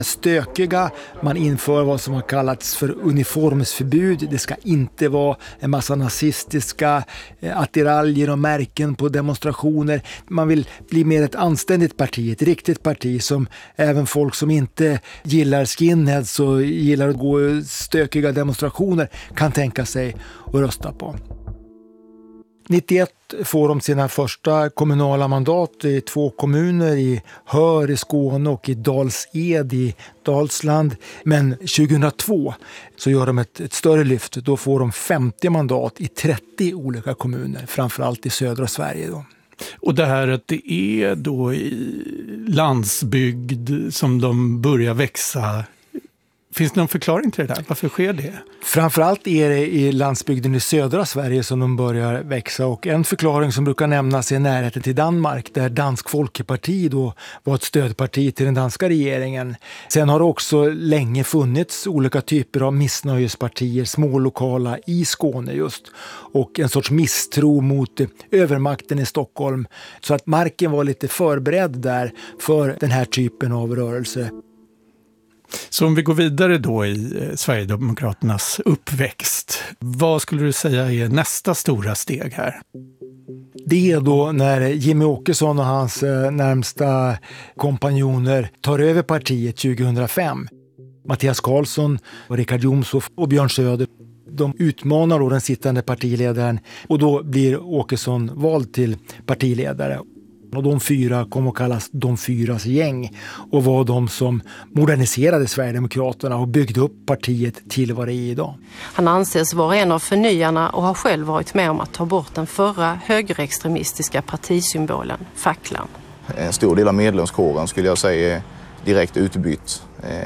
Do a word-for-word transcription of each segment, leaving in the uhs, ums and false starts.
stökiga. Man inför vad som har kallats för uniformsförbud. Det ska inte vara en massa nazistiska attiraljer och märken på demonstrationer. Man vill bli mer ett anständigt parti, ett riktigt parti som även folk som inte gillar skinheads och gillar att gå stökiga demonstrationer kan tänka sig att rösta på. nittioett får de sina första kommunala mandat i två kommuner, i Hör i Skåne och i Dals-Ed i Dalsland. Men tjugohundratvå så gör de ett, ett större lyft. Då får de femtio mandat i trettio olika kommuner, framförallt i södra Sverige då. Och det här att det är då i landsbygd som de börjar växa. Finns det någon förklaring till det där? Varför sker det? Framförallt är det i landsbygden i södra Sverige som de börjar växa. Och en förklaring som brukar nämnas är närheten till Danmark, där Dansk Folkeparti då var ett stödparti till den danska regeringen. Sen har det också länge funnits olika typer av missnöjespartier, smålokala i Skåne just. Och en sorts misstro mot övermakten i Stockholm. Så att marken var lite förberedd där för den här typen av rörelse. Så om vi går vidare då i Sverigedemokraternas uppväxt, vad skulle du säga är nästa stora steg här? Det är då när Jimmie Åkesson och hans närmsta kompanjoner tar över partiet tjugohundrafem. Mattias Karlsson, och Richard Jomshof och Björn Söder, de utmanar då den sittande partiledaren och då blir Åkesson vald till partiledare. Och de fyra kom att kallas de fyras gäng och var de som moderniserade Sverigedemokraterna och byggde upp partiet till vad det är idag. Han anses vara en av förnyarna och har själv varit med om att ta bort den förra högerextremistiska partisymbolen, facklan. En stor del av medlemskåren skulle jag säga är direkt utbytt.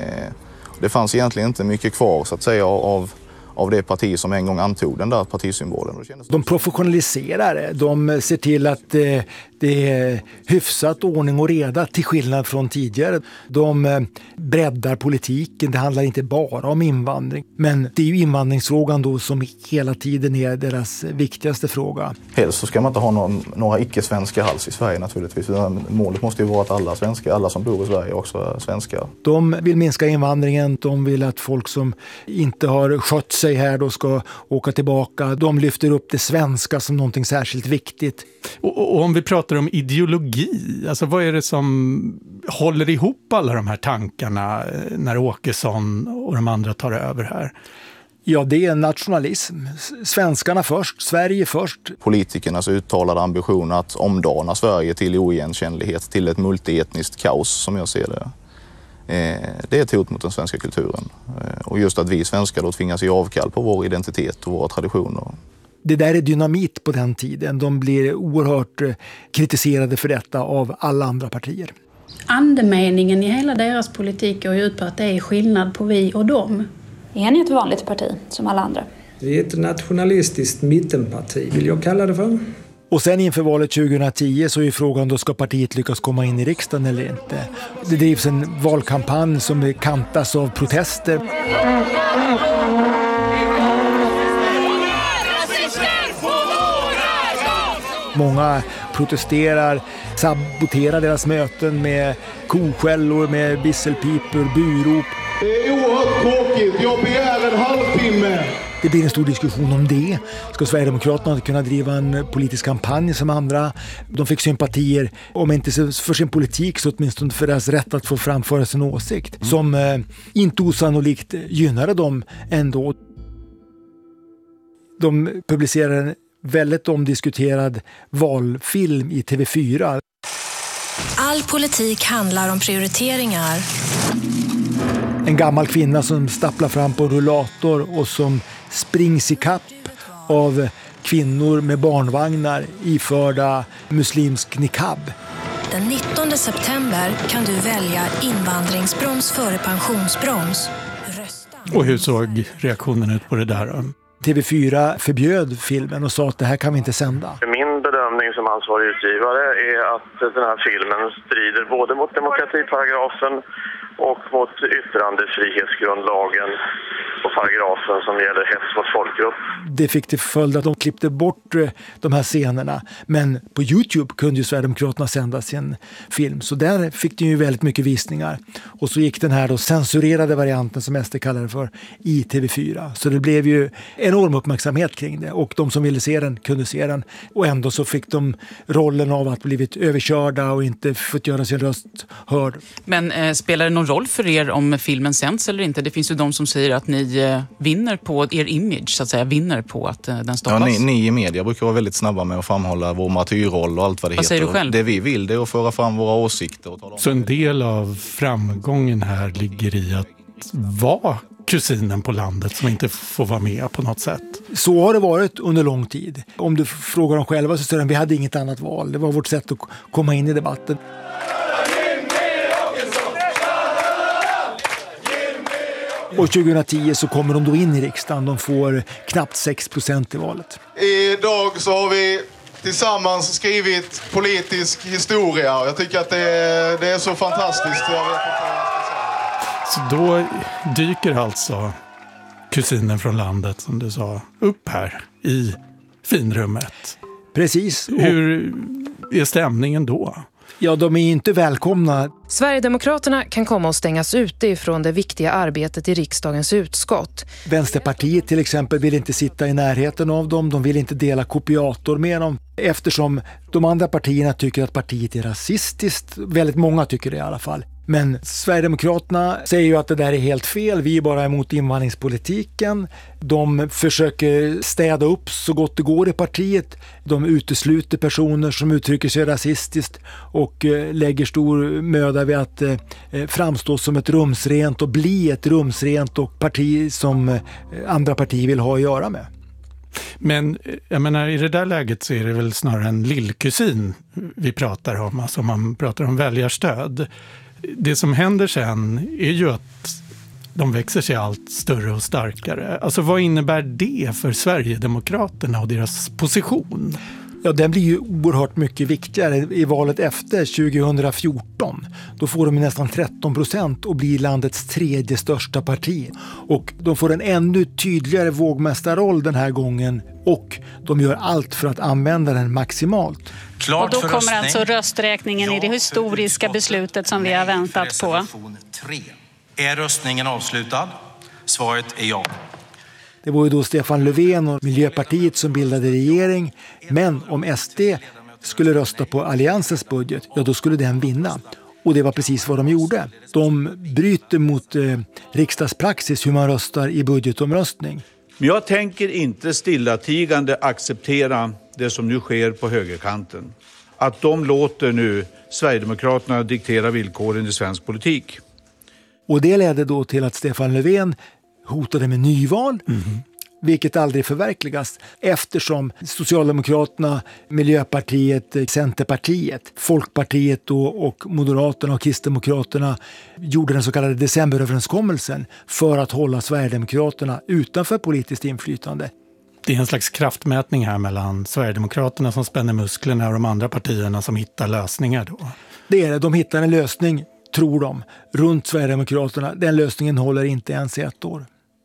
Det fanns egentligen inte mycket kvar så att säga av av det parti som en gång antog den där partisymbolen. De professionaliserar det. De ser till att eh, det är hyfsat ordning och reda till skillnad från tidigare. De eh, breddar politiken. Det handlar inte bara om invandring. Men det är ju invandringsfrågan då som hela tiden är deras viktigaste fråga. Helst så ska man inte ha någon, några icke-svenskar alls i Sverige naturligtvis. Målet måste ju vara att alla svenskar, alla som bor i Sverige också är svenskar. De vill minska invandringen. De vill att folk som inte har skött sig här då ska åka tillbaka. De lyfter upp det svenska som någonting särskilt viktigt. Och, och om vi pratar om ideologi, alltså vad är det som håller ihop alla de här tankarna när Åkesson och de andra tar över här? Ja, det är nationalism. Svenskarna först, Sverige först. Politikernas uttalade ambition att omdana Sverige till oigenkännlighet, till ett multietniskt kaos som jag ser det. Det är ett hot mot den svenska kulturen. Och just att vi svenskar då tvingas ge avkall på vår identitet och våra traditioner. Det där är dynamit på den tiden. De blir oerhört kritiserade för detta av alla andra partier. Andemeningen i hela deras politik går ut på att det är skillnad på vi och dem. Är ni ett vanligt parti som alla andra? Vi är ett nationalistiskt mittenparti, vill jag kalla det för. Och sen inför valet tjugohundratio så är frågan då ska partiet lyckas komma in i riksdagen eller inte. Det drivs en valkampanj som kantas av protester. Många protesterar, saboterar deras möten med koskällor, med bisselpipor, burop. Det är oerhört tråkigt, jag begär en halvtimme. Det blir en stor diskussion om det. Ska Sverigedemokraterna kunna driva en politisk kampanj som andra? De fick sympatier, om inte för sin politik så åtminstone för deras rätt att få framföra sin åsikt. Mm. Som eh, inte osannolikt gynnade dem ändå. De publicerade en väldigt omdiskuterad valfilm i T V fyra. All politik handlar om prioriteringar. En gammal kvinna som stapplar fram på en rullator och som springs i kapp av kvinnor med barnvagnar iförda muslimsk niqab. Den nittonde september kan du välja invandringsbroms före pensionsbroms. Rösta. Och hur såg reaktionen ut på det där? T V fyra förbjöd filmen och sa att det här kan vi inte sända. Min bedömning som ansvarig utgivare är att den här filmen strider både mot demokratiparagrafen och mot yttrandefrihetsgrundlagen på paragrafen som gäller hets mot folkgrupp. Det fick till följd att de klippte bort de här scenerna. Men på YouTube kunde ju Sverigedemokraterna sända sin film. Så där fick det ju väldigt mycket visningar. Och så gick den här då censurerade varianten som S D kallar det för i T V fyra. Så det blev ju enorm uppmärksamhet kring det. Och de som ville se den kunde se den. Och ändå så fick de rollen av att blivit överkörda och inte fått göra sin röst hörd. Men eh, spelar det någon roll för er om filmen sänds eller inte? Det finns ju de som säger att ni eh, vinner på er image, så att säga, vinner på att eh, den stoppas. Ja, ni, ni i media brukar vara väldigt snabba med att framhålla vår martyrroll och allt vad det vad heter. Säger du själv? Det vi vill det är att föra fram våra åsikter. Och tala om. Så en del av framgången här ligger i att vara kusinen på landet som inte får vara med på något sätt. Så har det varit under lång tid. Om du frågar dem själva så säger de vi hade inget annat val. Det var vårt sätt att komma in i debatten. Och tjugohundratio så kommer de då in i riksdagen. De får knappt sex procent i valet. Idag så har vi tillsammans skrivit politisk historia. Jag tycker att det är, det är så fantastiskt. Jag vet inte vad jag ska säga. Så då dyker alltså kusinen från landet, som du sa, upp här i finrummet. Precis. Hur är stämningen då? Ja, de är inte välkomna. Sverigedemokraterna kan komma att stängas ute ifrån det viktiga arbetet i riksdagens utskott. Vänsterpartiet till exempel vill inte sitta i närheten av dem. De vill inte dela kopiator med dem. Eftersom de andra partierna tycker att partiet är rasistiskt. Väldigt många tycker det i alla fall. Men Sverigedemokraterna säger ju att det där är helt fel. Vi är bara emot invandringspolitiken. De försöker städa upp så gott det går i partiet. De utesluter personer som uttrycker sig rasistiskt och eh, lägger stor möda vid att eh, framstå som ett rumsrent och bli ett rumsrent och parti som eh, andra partier vill ha att göra med. Men jag menar, i det där läget så är det väl snarare en lillkusin vi pratar om. Alltså man pratar om väljarstöd. Det som händer sen är ju att de växer sig allt större och starkare. Alltså vad innebär det för Sverigedemokraterna och deras position? Ja, den blir ju oerhört mycket viktigare i valet efter tjugohundrafjorton. Då får de nästan tretton procent och blir landets tredje största parti. Och de får en ännu tydligare vågmästarroll den här gången och de gör allt för att använda den maximalt. Klart och då kommer röstning. Alltså rösträkningen ja, i det historiska beslutet som vi har väntat på. tre. Är röstningen avslutad? Svaret är ja. Det var ju då Stefan Löfven och Miljöpartiet som bildade regering. Men om S D skulle rösta på alliansens budget, ja då skulle den vinna. Och det var precis vad de gjorde. De bryter mot eh, riksdagspraxis hur man röstar i budgetomröstning. Men jag tänker inte stillatigande acceptera det som nu sker på högerkanten. Att de låter nu Sverigedemokraterna diktera villkoren i svensk politik. Och det ledde då till att Stefan Löfven hotade med nyval, mm. vilket aldrig förverkligas eftersom Socialdemokraterna, Miljöpartiet, Centerpartiet, Folkpartiet och, och Moderaterna och Kristdemokraterna gjorde den så kallade decemberöverenskommelsen för att hålla Sverigedemokraterna utanför politiskt inflytande. Det är en slags kraftmätning här mellan Sverigedemokraterna som spänner musklerna och de andra partierna som hittar lösningar då. Det är det, de hittar en lösning, tror de, runt Sverigedemokraterna. Den lösningen håller inte ens i ett år.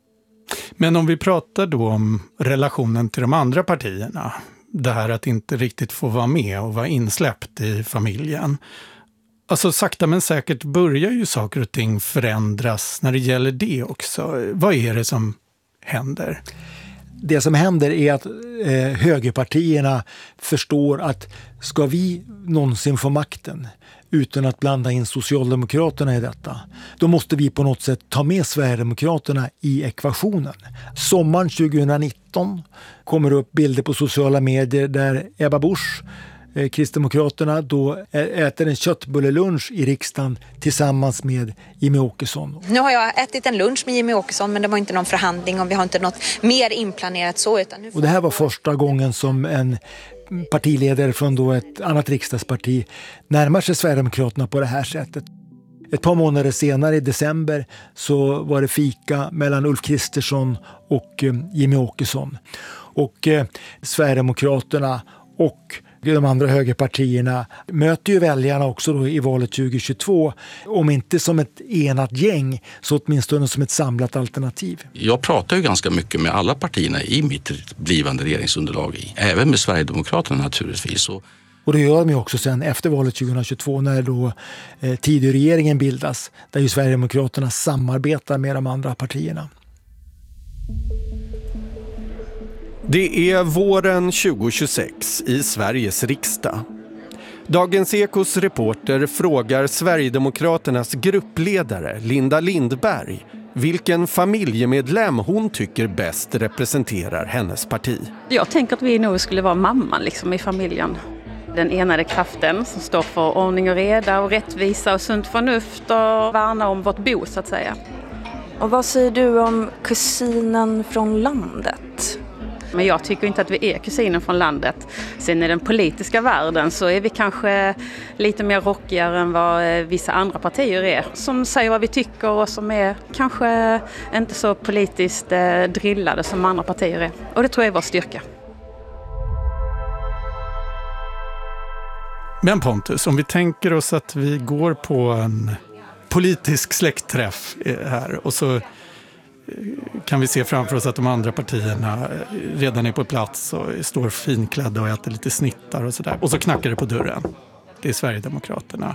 Men om vi pratar då om relationen till de andra partierna, det här att inte riktigt få vara med och vara insläppt i familjen. Alltså sakta men säkert börjar ju saker och ting förändras när det gäller det också. Vad är det som händer? Det som händer är att eh, högerpartierna förstår att ska vi någonsin få makten utan att blanda in Socialdemokraterna i detta, då måste vi på något sätt ta med Sverigedemokraterna i ekvationen. Sommaren tjugohundranitton kommer upp bilder på sociala medier där Ebba Busch, eh, Kristdemokraterna, då äter en köttbullelunch i riksdagen tillsammans med Jimmy Åkesson. Nu har jag ätit en lunch med Jimmy Åkesson, men det var inte någon förhandling och vi har inte något mer inplanerat så. Utan nu... Och det här var första gången som en partiledare från då ett annat riksdagsparti närmar sig Sverigedemokraterna på det här sättet. Ett par månader senare i december så var det fika mellan Ulf Kristersson och eh, Jimmy Åkesson. Och eh, Sverigedemokraterna och de andra högerpartierna möter ju väljarna också då i valet tjugohundratjugotvå, om inte som ett enat gäng så åtminstone som ett samlat alternativ. Jag pratar ju ganska mycket med alla partierna i mitt blivande regeringsunderlag, även med Sverigedemokraterna naturligtvis. Och Och det gör de ju också sen efter valet tjugohundratjugotvå när då eh, Tidöregeringen bildas, där ju Sverigedemokraterna samarbetar med de andra partierna. Det är våren tjugohundratjugosex i Sveriges riksdag. Dagens Ekos reporter frågar Sverigedemokraternas gruppledare Linda Lindberg vilken familjemedlem hon tycker bäst representerar hennes parti. Jag tänker att vi nog skulle vara mamman liksom i familjen. Den enade kraften som står för ordning och reda och rättvisa och sunt förnuft och värna om vårt bo så att säga. Och vad säger du om kusinen från landet? Men jag tycker inte att vi är kusinen från landet. Sen i den politiska världen så är vi kanske lite mer rockigare än vad vissa andra partier är. Som säger vad vi tycker och som är kanske inte så politiskt drillade som andra partier är. Och det tror jag är vår styrka. Men Pontus, om vi tänker oss att vi går på en politisk släktträff här och så kan vi se framför oss att de andra partierna redan är på plats och står finklädda och äter lite snittar och sådär. Och så knackar det på dörren. Det är Sverigedemokraterna.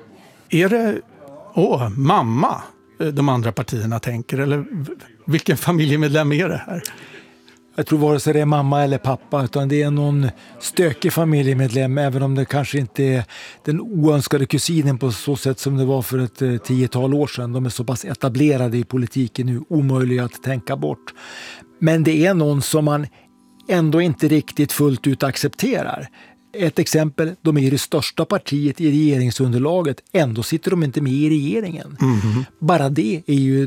Är det, åh, mamma de andra partierna tänker? Eller vilken familjemedlem är det här? Jag tror vare sig det är mamma eller pappa, utan det är någon stökig familjemedlem, även om det kanske inte är den oönskade kusinen på så sätt som det var för ett tiotal år sedan. De är så pass etablerade i politiken nu, omöjliga att tänka bort. Men det är någon som man ändå inte riktigt fullt ut accepterar. Ett exempel, de är det största partiet i regeringsunderlaget, ändå sitter de inte med i regeringen. Mm. Bara det är ju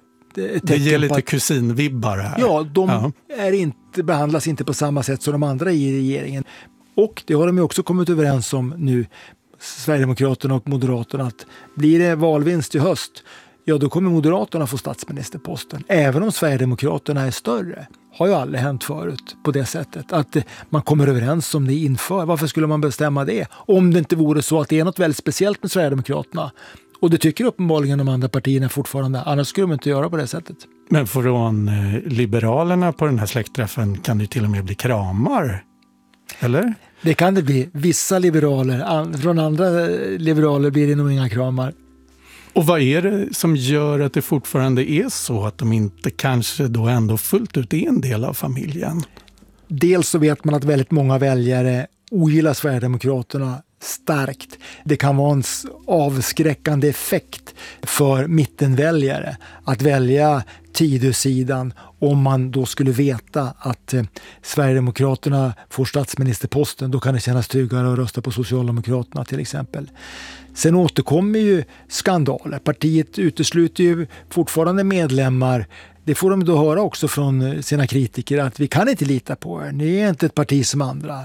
det ger lite att, kusinvibbar här. Ja, de ja. Är inte, behandlas inte på samma sätt som de andra i regeringen. Och det har de ju också kommit överens om nu, Sverigedemokraterna och Moderaterna, att blir det valvinst i höst, ja då kommer Moderaterna få statsministerposten. Även om Sverigedemokraterna är större. Har ju aldrig hänt förut på det sättet. Att man kommer överens om det inför. Varför skulle man bestämma det? Om det inte vore så att det är något väldigt speciellt med Sverigedemokraterna. Och det tycker uppenbarligen de andra partierna fortfarande. Annars skulle de inte göra på det sättet. Men från eh, Liberalerna på den här släktträffen kan det till och med bli kramar. Eller? Det kan det bli. Vissa liberaler. An- från andra liberaler blir det nog inga kramar. Och vad är det som gör att det fortfarande är så att de inte kanske då ändå fullt ut är en del av familjen? Dels så vet man att väldigt många väljare ogillar Sverigedemokraterna starkt. Det kan vara en avskräckande effekt för mittenväljare att välja Tidösidan om man då skulle veta att eh, Sverigedemokraterna får statsministerposten. Då kan det kännas tryggare att rösta på Socialdemokraterna till exempel. Sen återkommer ju skandaler. Partiet utesluter ju fortfarande medlemmar. Det får de då höra också från sina kritiker att vi kan inte lita på er. Ni är inte ett parti som andra.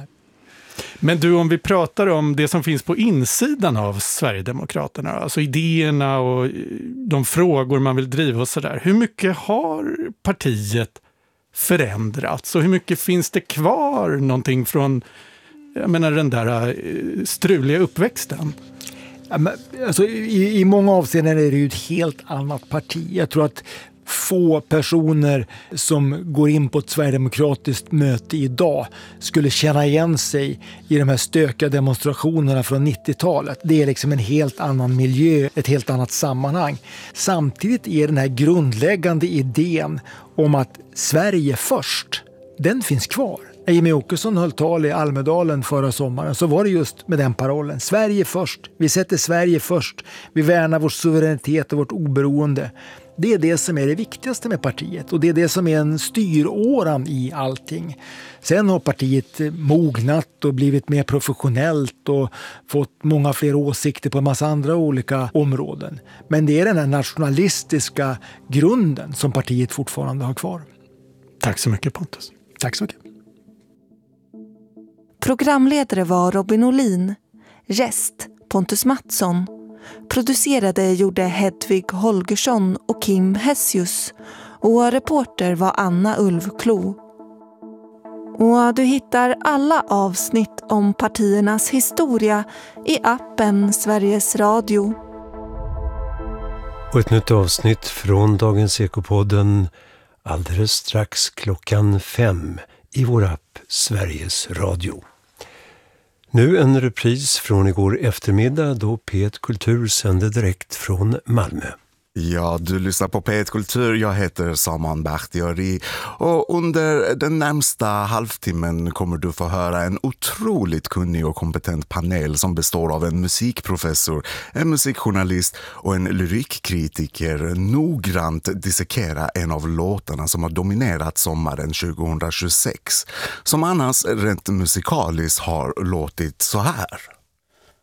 Men du, om vi pratar om det som finns på insidan av Sverigedemokraterna, alltså idéerna och de frågor man vill driva och sådär. Hur mycket har partiet förändrats och hur mycket finns det kvar någonting från, jag menar, den där struliga uppväxten? Ja, men, alltså, i, i många avseenden är det ju ett helt annat parti. Jag tror att få personer som går in på ett sverigedemokratiskt möte idag skulle känna igen sig i de här stökiga demonstrationerna från nittiotalet. Det är liksom en helt annan miljö, ett helt annat sammanhang. Samtidigt är den här grundläggande idén om att Sverige först, den finns kvar. När Jimmie Åkesson höll tal i Almedalen förra sommaren så var det just med den parollen. Sverige först. Vi sätter Sverige först. Vi värnar vår suveränitet och vårt oberoende. Det är det som är det viktigaste med partiet och det är det som är en styråran i allting. Sen har partiet mognat och blivit mer professionellt och fått många fler åsikter på en massa andra olika områden. Men det är den här nationalistiska grunden som partiet fortfarande har kvar. Tack så mycket, Pontus. Tack så mycket. Programledare var Robin Olin, gäst Pontus Mattsson. Producerade gjorde Hedvig Holgersson och Kim Hessius och reporter var Anna Ulvklo. Och du hittar alla avsnitt om partiernas historia i appen Sveriges Radio. Och ett nytt avsnitt från Dagens Ekopodden alldeles strax klockan fem i vår app Sveriges Radio. Nu en repris från igår eftermiddag då P ett Kultur sände direkt från Malmö. Ja, du lyssnar på P ett Kultur. Jag heter Saman Bakhtiari och under den närmsta halvtimmen kommer du få höra en otroligt kunnig och kompetent panel som består av en musikprofessor, en musikjournalist och en lyrikkritiker noggrant dissekera en av låtarna som har dominerat sommaren tjugohundratjugosex, som annars rent musikaliskt har låtit så här.